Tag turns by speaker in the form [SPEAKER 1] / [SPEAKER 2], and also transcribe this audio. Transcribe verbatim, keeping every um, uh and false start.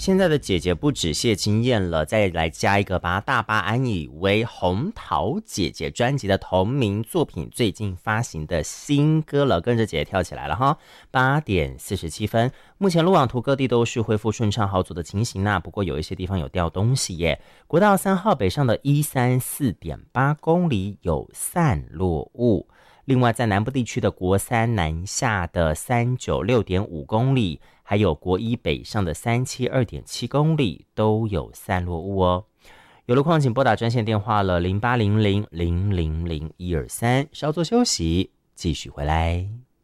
[SPEAKER 1] 现在的姐姐不止谢金燕了，再来加一个吧，大巴安以为红桃姐姐专辑的同名作品最近发行的新歌了，跟着姐姐跳起来了哈。八点四十七分，目前路网图各地都是恢复顺畅好走的情形啊，不过有一些地方有掉东西耶。国道三号北上的一三四点八公里有散落物，另外在南部地区的国三南下的三九六点五公里，还有国一北上的三七二点七公里都有散落物哦。有路况请拨打专线电话了零八零零零零零一二三，稍作休息，继续回来。